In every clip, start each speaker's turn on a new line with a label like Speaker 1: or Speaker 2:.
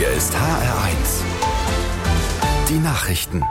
Speaker 1: Hier ist HR1. Die Nachrichten.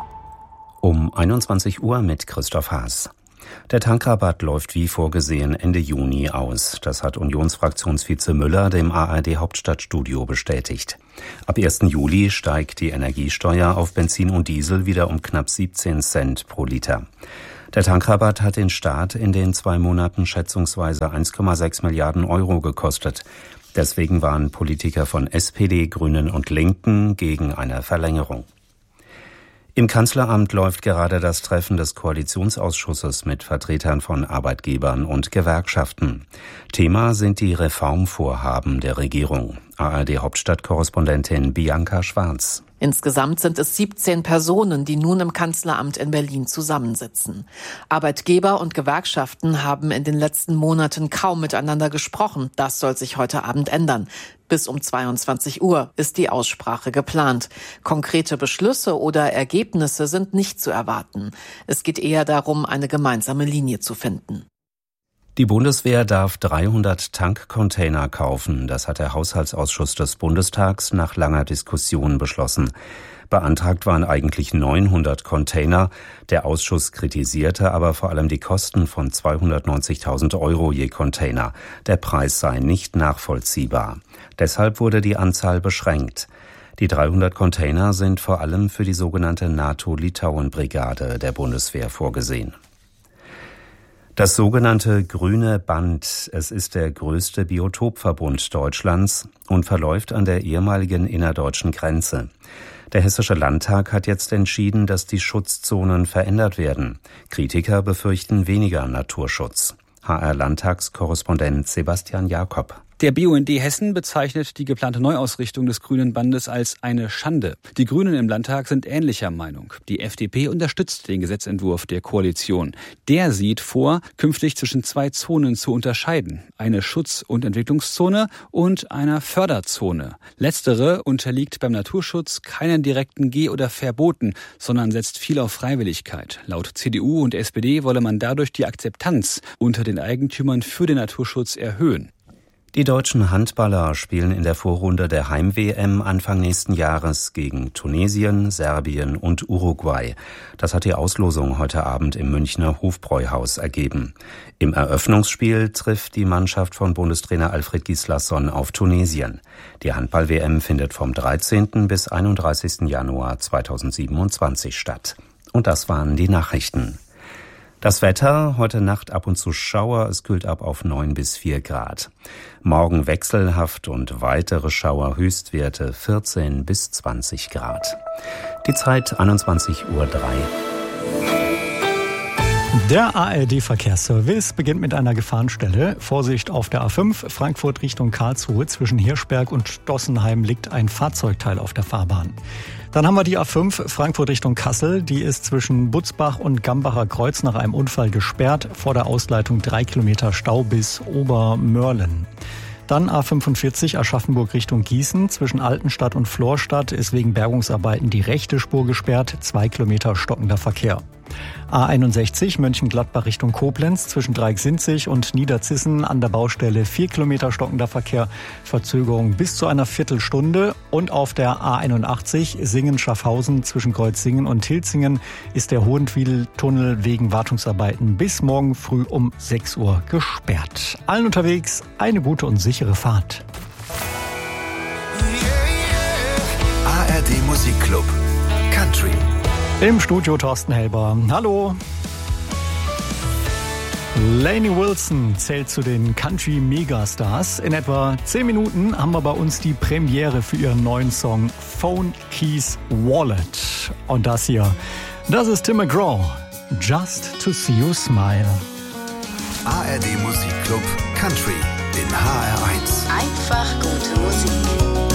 Speaker 2: Um 21 Uhr mit Christoph Haas. Der Tankrabatt läuft wie vorgesehen Ende Juni aus. Das hat Unionsfraktionsvize Müller dem ARD-Hauptstadtstudio bestätigt. Ab 1. Juli steigt die Energiesteuer auf Benzin und Diesel wieder um knapp 17 Cent pro Liter. Der Tankrabatt hat den Staat in den 2 Monaten schätzungsweise 1,6 Milliarden Euro gekostet. Deswegen waren Politiker von SPD, Grünen und Linken gegen eine Verlängerung. Im Kanzleramt läuft gerade das Treffen des Koalitionsausschusses mit Vertretern von Arbeitgebern und Gewerkschaften. Thema sind die Reformvorhaben der Regierung. ARD-Hauptstadtkorrespondentin Bianca Schwarz.
Speaker 3: Insgesamt sind es 17 Personen, die nun im Kanzleramt in Berlin zusammensitzen. Arbeitgeber und Gewerkschaften haben in den letzten Monaten kaum miteinander gesprochen. Das soll sich heute Abend ändern. Bis um 22 Uhr ist die Aussprache geplant. Konkrete Beschlüsse oder Ergebnisse sind nicht zu erwarten. Es geht eher darum, eine gemeinsame Linie zu finden.
Speaker 2: Die Bundeswehr darf 300 Tankcontainer kaufen. Das hat der Haushaltsausschuss des Bundestags nach langer Diskussion beschlossen. Beantragt waren eigentlich 900 Container. Der Ausschuss kritisierte aber vor allem die Kosten von 290.000 Euro je Container. Der Preis sei nicht nachvollziehbar. Deshalb wurde die Anzahl beschränkt. Die 300 Container sind vor allem für die sogenannte NATO-Litauen-Brigade der Bundeswehr vorgesehen. Das sogenannte Grüne Band, es ist der größte Biotopverbund Deutschlands und verläuft an der ehemaligen innerdeutschen Grenze. Der Hessische Landtag hat jetzt entschieden, dass die Schutzzonen verändert werden. Kritiker befürchten weniger Naturschutz. HR-Landtagskorrespondent Sebastian Jakob.
Speaker 4: Der BUND Hessen bezeichnet die geplante Neuausrichtung des Grünen Bandes als eine Schande. Die Grünen im Landtag sind ähnlicher Meinung. Die FDP unterstützt den Gesetzentwurf der Koalition. Der sieht vor, künftig zwischen 2 Zonen zu unterscheiden. Eine Schutz- und Entwicklungszone und einer Förderzone. Letztere unterliegt beim Naturschutz keinen direkten Geh- oder Verboten, sondern setzt viel auf Freiwilligkeit. Laut CDU und SPD wolle man dadurch die Akzeptanz unter den Eigentümern für den Naturschutz erhöhen.
Speaker 2: Die deutschen Handballer spielen in der Vorrunde der Heim-WM Anfang nächsten Jahres gegen Tunesien, Serbien und Uruguay. Das hat die Auslosung heute Abend im Münchner Hofbräuhaus ergeben. Im Eröffnungsspiel trifft die Mannschaft von Bundestrainer Alfred Gislason auf Tunesien. Die Handball-WM findet vom 13. bis 31. Januar 2027 statt. Und das waren die Nachrichten. Das Wetter, heute Nacht ab und zu Schauer, es kühlt ab auf 9 bis 4 Grad. Morgen wechselhaft und weitere Schauer, Höchstwerte 14 bis 20 Grad. Die Zeit 21:03 Uhr.
Speaker 5: Der ARD-Verkehrsservice beginnt mit einer Gefahrenstelle. Vorsicht auf der A5, Frankfurt Richtung Karlsruhe. Zwischen Hirschberg und Dossenheim liegt ein Fahrzeugteil auf der Fahrbahn. Dann haben wir die A5 Frankfurt Richtung Kassel. Die ist zwischen Butzbach und Gambacher Kreuz nach einem Unfall gesperrt. Vor der Ausleitung 3 Kilometer Stau bis Obermörlen. Dann A45 Aschaffenburg Richtung Gießen. Zwischen Altenstadt und Florstadt ist wegen Bergungsarbeiten die rechte Spur gesperrt. 2 Kilometer stockender Verkehr. A61 Mönchengladbach Richtung Koblenz. Zwischen Dreiecksinzig und Niederzissen an der Baustelle 4 Kilometer stockender Verkehr. Verzögerung bis zu einer Viertelstunde. Und auf der A81 Singen-Schaffhausen zwischen Kreuzsingen und Tilzingen ist der Hohenwiedel-Tunnel wegen Wartungsarbeiten bis morgen früh um 6 Uhr gesperrt. Allen unterwegs eine gute und sichere Fahrt.
Speaker 1: ARD Musikclub Country.
Speaker 5: Im Studio Thorsten Helber. Hallo. Lainey Wilson zählt zu den Country-Megastars. In etwa 10 Minuten haben wir bei uns die Premiere für ihren neuen Song Phone Keys Wallet. Und das hier, das ist Tim McGraw. Just to see you smile.
Speaker 1: ARD Musikclub Country in HR1.
Speaker 6: Einfach gute Musik.